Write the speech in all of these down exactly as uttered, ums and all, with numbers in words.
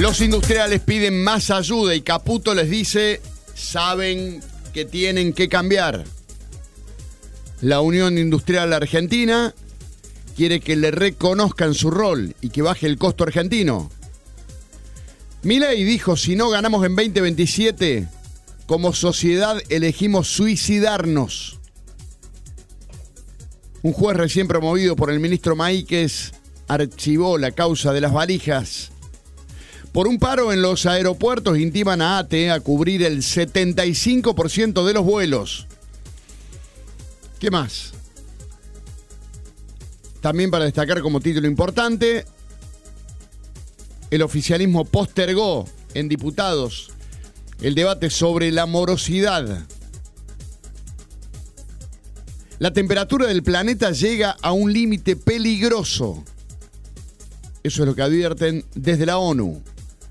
Los industriales piden más ayuda y Caputo les dice, saben que tienen que cambiar. La Unión Industrial Argentina quiere que le reconozcan su rol y que baje el costo argentino. Milei dijo, si no ganamos en veinte veintisiete, como sociedad elegimos suicidarnos. Un juez recién promovido por el ministro Maíquez archivó la causa de las valijas. Por un paro en los aeropuertos intiman a ATE a cubrir el setenta y cinco por ciento de los vuelos. ¿Qué más? También para destacar como título importante, el oficialismo postergó en diputados el debate sobre la morosidad. La temperatura del planeta llega a un límite peligroso. Eso es lo que advierten desde la ONU.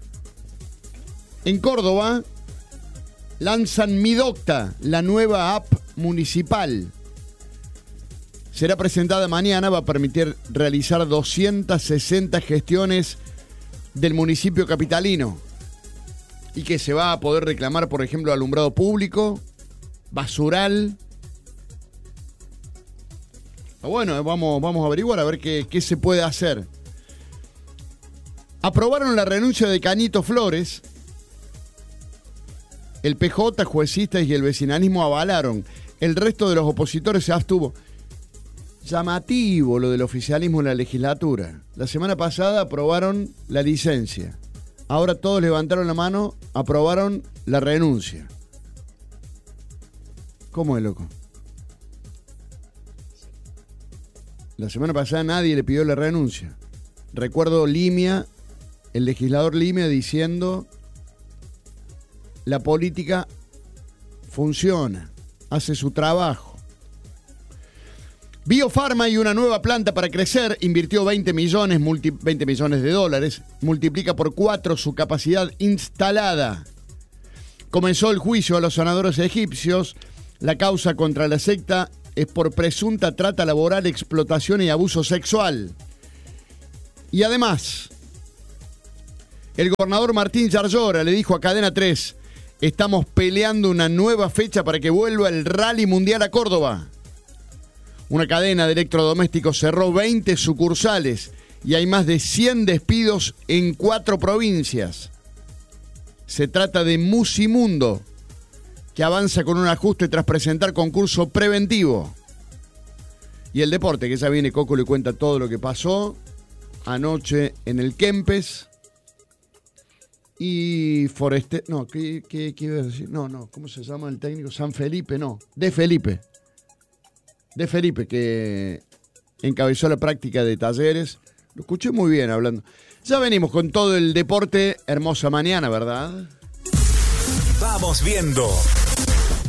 En Córdoba lanzan Mi Docta, la nueva app municipal. Será presentada mañana, va a permitir realizar doscientas sesenta gestiones del municipio capitalino. Y que se va a poder reclamar, por ejemplo, alumbrado público, basural. Bueno, vamos, vamos a averiguar a ver qué, qué se puede hacer. Aprobaron la renuncia de Cañito Flores. El P J, juecistas y el vecinalismo avalaron. El resto de los opositores se abstuvo. Llamativo lo del oficialismo en la legislatura. La semana pasada aprobaron la licencia. Ahora todos levantaron la mano, aprobaron la renuncia. ¿Cómo es, loco? La semana pasada nadie le pidió la renuncia. Recuerdo Limia, el legislador Limia diciendo, la política funciona, hace su trabajo. Biofarma y una nueva planta para crecer, invirtió veinte millones, multi, veinte millones de dólares, multiplica por cuatro su capacidad instalada. Comenzó el juicio a los sanadores egipcios. La causa contra la secta es por presunta trata laboral, explotación y abuso sexual. Y además, el gobernador Martín Yarlora le dijo a Cadena tres, estamos peleando una nueva fecha para que vuelva el Rally Mundial a Córdoba. Una cadena de electrodomésticos cerró veinte sucursales y hay más de cien despidos en cuatro provincias. Se trata de Musimundo, que avanza con un ajuste tras presentar concurso preventivo. Y el deporte, que ya viene Coco, le cuenta todo lo que pasó anoche en el Kempes. Y Foreste... No, ¿qué, qué, qué iba a decir? No, no, ¿cómo se llama el técnico? San Felipe, no, de Felipe. De Felipe, que encabezó la práctica de talleres. Lo escuché muy bien hablando. Ya venimos con todo el deporte. Hermosa mañana, ¿verdad? Vamos viendo.